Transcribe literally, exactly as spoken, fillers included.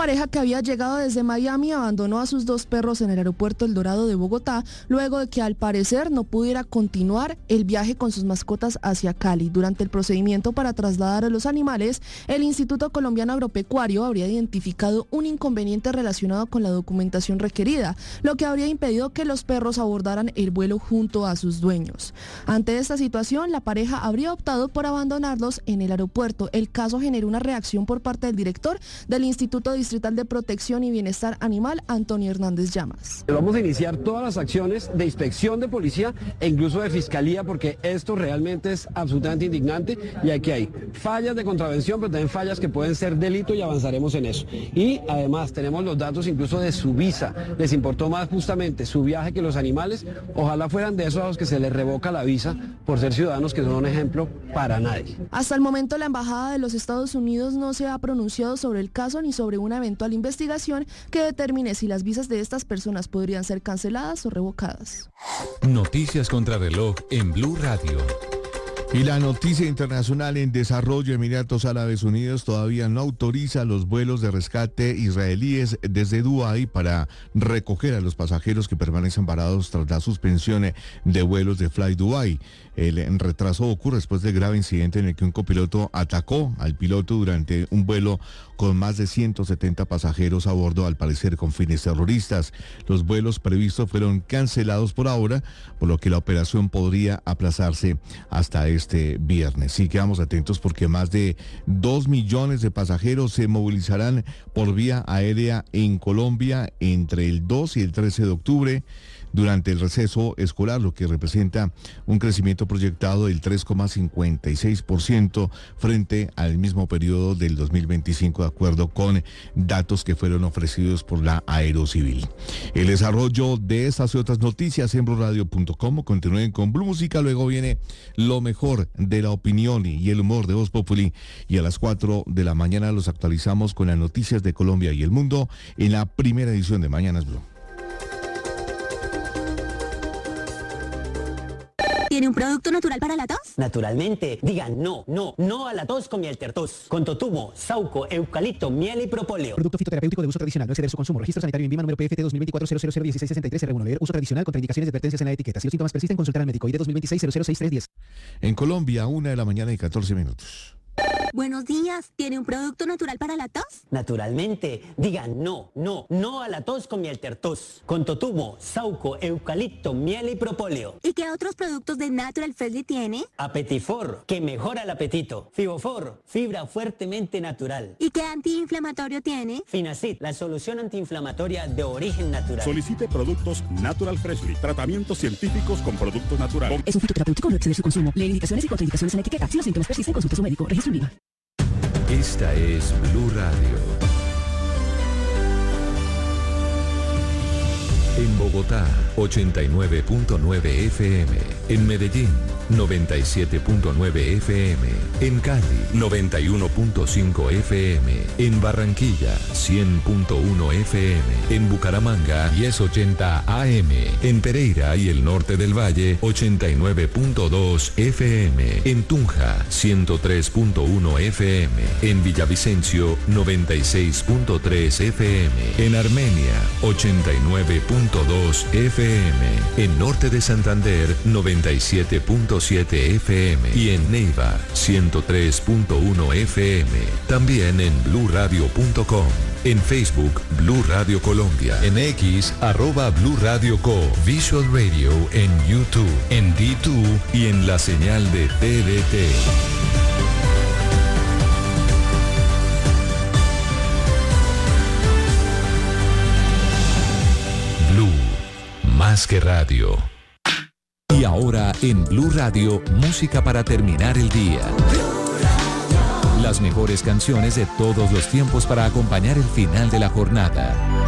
pareja que había llegado desde Miami abandonó a sus dos perros en el aeropuerto El Dorado de Bogotá, luego de que al parecer no pudiera continuar el viaje con sus mascotas hacia Cali. Durante el procedimiento para trasladar a los animales, el Instituto Colombiano Agropecuario habría identificado un inconveniente relacionado con la documentación requerida, lo que habría impedido que los perros abordaran el vuelo junto a sus dueños. Ante esta situación, la pareja habría optado por abandonarlos en el aeropuerto. El caso generó una reacción por parte del director del Instituto Distrital de Protección y Bienestar Animal, Antonio Hernández Llamas. Vamos a iniciar todas las acciones de inspección de policía e incluso de fiscalía, porque esto realmente es absolutamente indignante y aquí hay fallas de contravención, pero también fallas que pueden ser delito y avanzaremos en eso. Y además tenemos los datos incluso de su visa. Les importó más justamente su viaje que los animales. Ojalá fueran de esos a los que se les revoca la visa por ser ciudadanos, que son un ejemplo para nadie. Hasta el momento la Embajada de los Estados Unidos no se ha pronunciado sobre el caso ni sobre una eventual investigación que determine si las visas de estas personas podrían ser canceladas o revocadas. Noticias contra reloj en Blue Radio. Y la noticia internacional: en desarrollo, Emiratos Árabes Unidos todavía no autoriza los vuelos de rescate israelíes desde Dubái para recoger a los pasajeros que permanecen varados tras la suspensión de vuelos de Fly Dubai. El retraso ocurre después del grave incidente en el que un copiloto atacó al piloto durante un vuelo con más de ciento setenta pasajeros a bordo, al parecer con fines terroristas. Los vuelos previstos fueron cancelados por ahora, por lo que la operación podría aplazarse hasta este viernes. Sí, quedamos atentos porque más de dos millones de pasajeros se movilizarán por vía aérea en Colombia entre el dos y el trece de octubre. Durante el receso escolar, lo que representa un crecimiento proyectado del tres coma cincuenta y seis por ciento frente al mismo periodo del dos mil veinticinco, de acuerdo con datos que fueron ofrecidos por la Aerocivil. El desarrollo de estas y otras noticias en blue radio punto com. Continúen con Blue Música, luego viene lo mejor de la opinión y el humor de Voz Populi, y a las cuatro de la mañana los actualizamos con las noticias de Colombia y el mundo en la primera edición de Mañanas Blue. ¿Tiene un producto natural para la tos? Naturalmente. Digan no, no, no a la tos con miel tertos. Con totumo, sauco, eucalipto, miel y propóleo. Producto fitoterapéutico de uso tradicional. No exceder su consumo. Registro sanitario INVIMA número P F T dos mil veinticuatro cero cero cero dieciséis sesenta y tres R uno. Leer uso tradicional. Contraindicaciones y advertencias en la etiqueta. Si los síntomas persisten, consultar al médico. I D dos mil veintiséis cero cero seis tres diez. En Colombia, una de la mañana y catorce minutos. Buenos días. ¿Tiene un producto natural para la tos? Naturalmente. Digan no, no, no a la tos con miel tertos. Con totumo, sauco, eucalipto, miel y propóleo. ¿Y qué otros productos de Natural Freshly tiene? Apetifor, que mejora el apetito. Fibofor, fibra fuertemente natural. ¿Y qué antiinflamatorio tiene? Finacid, la solución antiinflamatoria de origen natural. Solicite productos Natural Freshly. Tratamientos científicos con productos naturales. Es un fitoterapéutico, no exceder su consumo. Leer indicaciones y contraindicaciones en la etiqueta. Si los síntomas persisten, consulte a su médico. Registro INVIMA. Esta es Blue Radio. En Bogotá, ochenta y nueve punto nueve F M. En Medellín, noventa y siete punto nueve F M. En Cali, noventa y uno punto cinco F M. En Barranquilla, cien punto uno F M. En Bucaramanga, diez ochenta A M. En Pereira y el norte del Valle, ochenta y nueve punto dos F M. En Tunja, ciento tres punto uno F M. En Villavicencio, noventa y seis punto tres F M. En Armenia, ochenta y nueve punto dos F M. En Norte de Santander, noventa y siete punto siete F M. Y en Neiva, ciento tres punto uno F M. También en blue radio punto com. En Facebook, Blue Radio Colombia. En X, arroba Blue Radio Co. Visual Radio en YouTube, en D dos y en la señal de T D T. Más que radio. Y ahora en Blue Radio, música para terminar el día. Las mejores canciones de todos los tiempos para acompañar el final de la jornada.